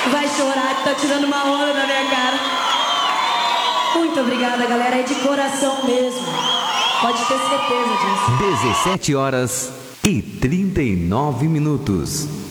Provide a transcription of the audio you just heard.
Vai chorar que tá tirando uma onda da minha cara. Muito obrigada, galera. É de coração mesmo. Pode ter certeza disso. 17h39.